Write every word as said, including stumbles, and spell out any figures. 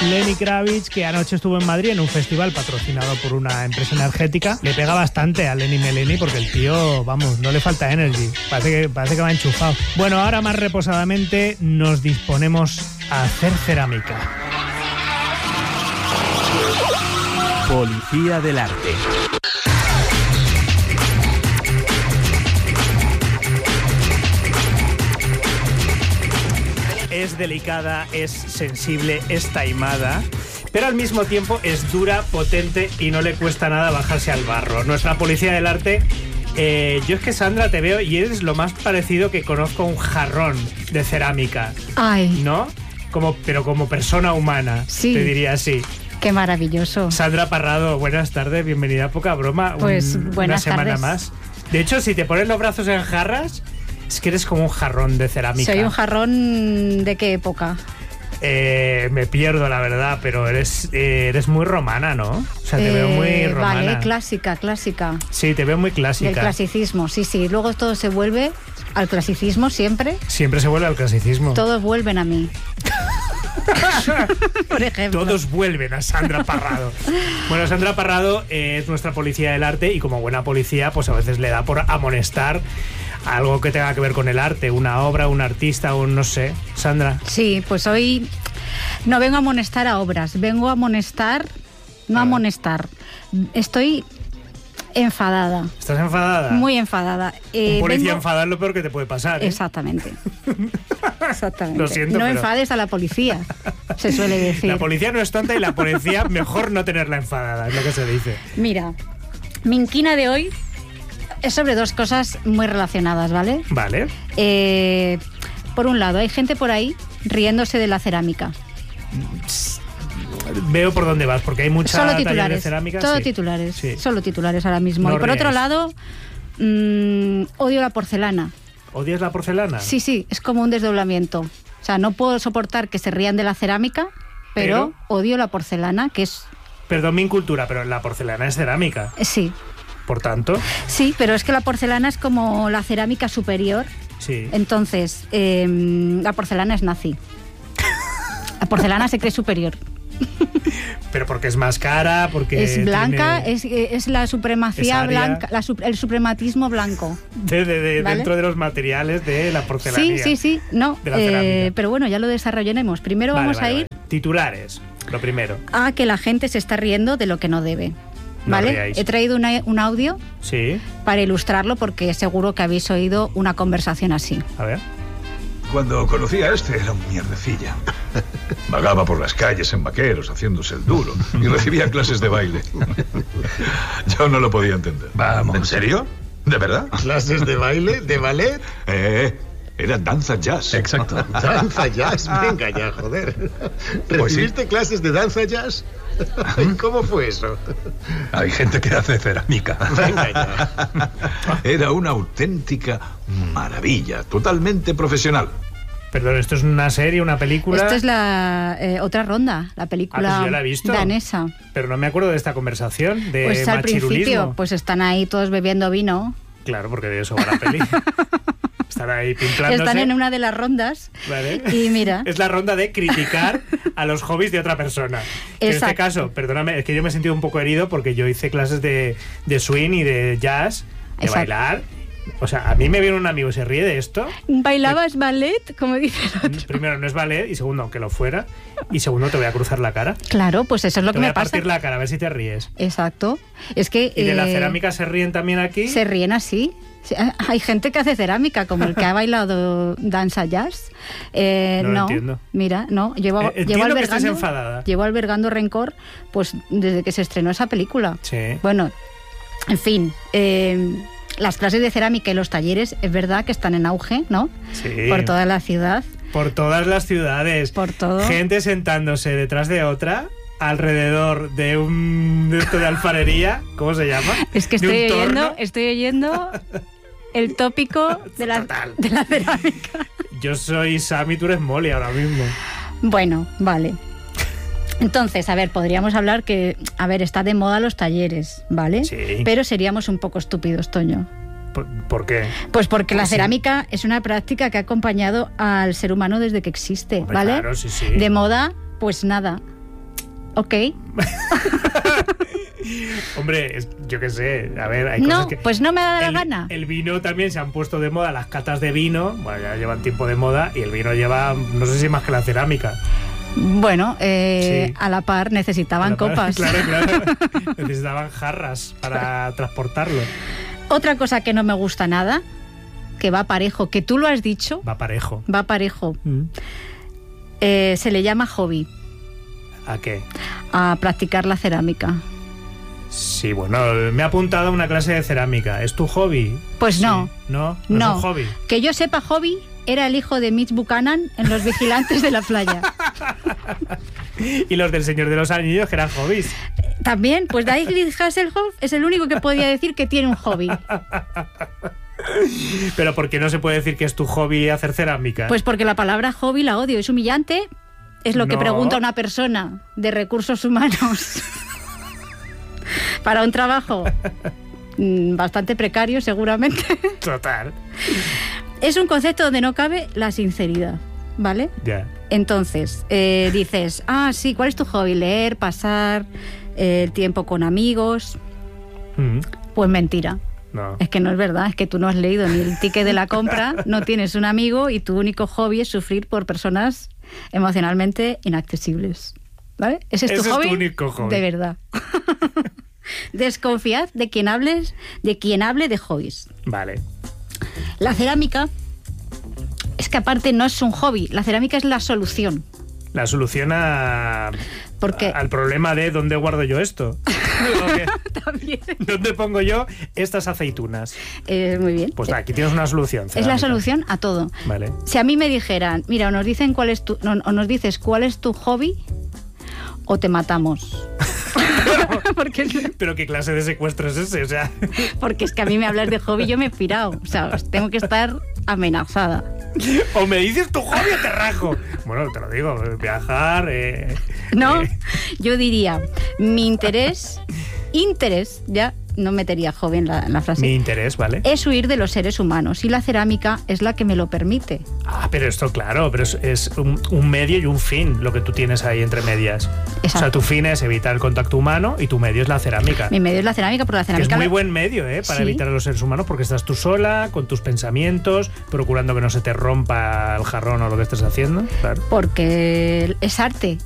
Lenny Kravitz, que anoche estuvo en Madrid en un festival patrocinado por una empresa energética. Le pega bastante a Lenny Meleni porque el tío, vamos, no le falta energy. Parece que, parece que va enchufado. Bueno, ahora más reposadamente nos disponemos a hacer cerámica. Policía del arte. Es delicada, es sensible, es taimada, pero al mismo tiempo es dura, potente y no le cuesta nada bajarse al barro. Nuestra policía del arte, eh, yo es que Sandra te veo y eres lo más parecido que conozco a un jarrón de cerámica. Ay. ¿No? Como, pero como persona humana, sí. Te diría así. Qué maravilloso. Sandra Parrado, buenas tardes, bienvenida a Poca Broma. Pues un, buenas una semana tardes. más. De hecho, si te pones los brazos en jarras, es que eres como un jarrón de cerámica. ¿Soy un jarrón de qué época? Eh, me pierdo, la verdad, pero eres, eh, eres muy romana, ¿no? O sea, te eh, veo muy romana. Vale, clásica, clásica. Sí, te veo muy clásica. El clasicismo, sí, sí. Luego todo se vuelve al clasicismo siempre. Siempre se vuelve al clasicismo. Todos vuelven a mí. Por ejemplo. Todos vuelven a Sandra Parrado. Bueno, Sandra Parrado eh, es nuestra policía del arte y como buena policía, pues a veces le da por amonestar algo que tenga que ver con el arte, una obra, un artista, un no sé. Sandra. Sí, pues hoy no vengo a amonestar a obras, vengo a amonestar, no a amonestar. Estoy enfadada. ¿Estás enfadada? Muy enfadada. Eh, un policía vengo... enfadado es lo peor que te puede pasar, ¿eh? Exactamente. Exactamente. Lo siento, no pero... enfades a la policía, se suele decir. La policía no es tonta y la policía mejor no tenerla enfadada, es lo que se dice. Mira, mi inquina de hoy es sobre dos cosas muy relacionadas, ¿vale? Vale. Eh, por un lado, hay gente por ahí riéndose de la cerámica. Veo por dónde vas, porque hay mucha solo taller titulares, de cerámica. Todo sí. titulares, sí. Solo titulares ahora mismo. No y por ríes. otro lado, mmm, odio la porcelana. ¿Odias la porcelana? Sí, sí, es como un desdoblamiento. O sea, no puedo soportar que se rían de la cerámica, pero, pero... odio la porcelana, que es... Perdón mi incultura, pero la porcelana es cerámica. Sí. Por tanto... Sí, pero es que la porcelana es como la cerámica superior. Sí. Entonces, eh, la porcelana es nazi. La porcelana se cree superior. Pero porque es más cara, porque es blanca, tiene... es, es la supremacía es blanca, la, el suprematismo blanco. De, de, de, ¿vale? Dentro de los materiales de la porcelana. Sí, sí, sí, no. De la cerámica. Eh, pero bueno, ya lo desarrollaremos. Primero vale, vamos vale, a ir... Vale. Titulares, lo primero. A que la gente se está riendo de lo que no debe. ¿Vale? No He traído una, un audio sí. para ilustrarlo porque seguro que habéis oído una conversación así. A ver. Cuando conocí a este era un mierdecilla. Vagaba por las calles en vaqueros haciéndose el duro y recibía clases de baile. Yo no lo podía entender. Vamos. ¿En serio? ¿De verdad? ¿Clases de baile? ¿De ballet? Eh, era danza jazz. Exacto. ¿Danza jazz? Venga ya, joder. ¿Recibiste Pues sí. clases de danza jazz? ¿Cómo fue eso? Hay gente que hace cerámica. Venga ya. Era una auténtica maravilla, totalmente profesional. Perdón, ¿esto es una serie, una película? Esto es la eh, otra ronda, la película ah, pues yo la he visto, danesa. Pero no me acuerdo de esta conversación, de pues al machirulismo. principio, pues están ahí todos bebiendo vino. Claro, porque de eso va la peli. Están ahí pimplándose. Están en una de las rondas. Vale. Y mira. Es la ronda de criticar a los hobbies de otra persona. En este caso, perdóname, es que yo me he sentido un poco herido porque yo hice clases de, de swing y de jazz, de Exacto. bailar. O sea, a mí me viene un amigo y se ríe de esto. ¿Bailabas ballet? Como dice el otro. Primero, no es ballet, y segundo, aunque lo fuera. Y segundo, te voy a cruzar la cara. Claro, pues eso es lo te que voy me a pasa. partir la cara, a ver si te ríes. Exacto. Es que... ¿Y de eh, la cerámica se ríen también aquí? Se ríen así. Hay gente que hace cerámica, como el que ha bailado danza jazz. Eh, no, lo no entiendo. Mira, no. Llevo, eh, llevo, que estés albergando, enfadada. llevo albergando rencor pues desde que se estrenó esa película. Sí. Bueno, en fin... Eh, las clases de cerámica y los talleres es verdad que están en auge, ¿no? Sí. Por toda la ciudad. Por todas las ciudades. Por todo. Gente sentándose detrás de otra alrededor de un de esto de alfarería, ¿cómo se llama? Es que ¿De estoy un oyendo, torno? estoy oyendo el tópico de la, de la cerámica. Yo soy Sammy, tú eres Molly ahora mismo. Bueno, vale. Entonces, a ver, podríamos hablar que, a ver, está de moda los talleres, ¿vale? Sí. Pero seríamos un poco estúpidos, Toño. ¿Por, por qué? Pues porque Pues la sí. cerámica es una práctica que ha acompañado al ser humano desde que existe, Hombre, ¿vale? claro, sí, sí. De moda, pues nada. Ok. Hombre, es- yo qué sé, a ver, hay No, cosas que... pues no me da la el, gana. El vino también se han puesto de moda, las catas de vino, bueno, ya llevan tiempo de moda, y el vino lleva, no sé si más que la cerámica. Bueno, eh, Sí. a la par necesitaban La- copas. Claro, claro. Necesitaban jarras para transportarlo. Otra cosa que no me gusta nada, que va parejo, que tú lo has dicho, Va parejo. va parejo, Mm. eh, se le llama hobby ¿A qué? a practicar la cerámica. Sí, bueno, me ha apuntado a una clase de cerámica. ¿Es tu hobby? Pues Sí. no. No, no, No. es un hobby. Que yo sepa, hobby era el hijo de Mitch Buchanan en Los Vigilantes de la Playa. Y los del Señor de los Anillos, que eran hobbies. También, pues David Hasselhoff es el único que podía decir que tiene un hobby. Pero ¿por qué no se puede decir que es tu hobby hacer cerámica? Pues porque la palabra hobby la odio, es humillante, es lo que No. pregunta una persona de recursos humanos para un trabajo mm, bastante precario seguramente. Total. Es un concepto donde no cabe la sinceridad, ¿vale? Ya. Entonces, eh, dices, ah, sí, ¿cuál es tu hobby? Leer, pasar eh, el tiempo con amigos. Mm, Pues mentira. No. Es que no es verdad, es que tú no has leído ni el ticket de la compra, no tienes un amigo y tu único hobby es sufrir por personas emocionalmente inaccesibles. ¿Vale? ¿Ese es tu Ese es tu hobby? único hobby. De verdad. Desconfiad de quien hables, de quien hable de hobbies. Vale. La cerámica es que aparte no es un hobby, la cerámica es la solución. La solución a, Porque- a- al problema de ¿dónde guardo yo esto? ¿O qué? También. ¿Dónde pongo yo estas aceitunas? Eh, muy bien. Pues aquí tienes una solución. Es la cerámica. solución a todo. Vale. Si a mí me dijeran, mira, o nos dicen cuál es tu, no, o nos dices cuál es tu hobby, o te matamos. porque, Pero ¿qué clase de secuestro es ese? O sea, porque es que a mí me hablas de hobby, yo me he pirado. O sea, tengo que estar amenazada. o me dices tu hobby o te rajo. Bueno, te lo digo, viajar. Eh, No, eh, yo diría, mi interés, interés, ya no metería hobby en la, en la frase, mi interés, ¿vale? es huir de los seres humanos y la cerámica es la que me lo permite. Ah, pero esto, claro, pero es, es un, un medio y un fin lo que tú tienes ahí entre medias. O sea, Exacto. tu fin es evitar el contacto humano y tu medio es la cerámica. Mi medio es la cerámica, porque la Que es cerámica... muy buen medio, ¿eh? Para Sí. evitar a los seres humanos, porque estás tú sola, con tus pensamientos, procurando que no se te rompa el jarrón o lo que estés haciendo. Claro. Porque es arte.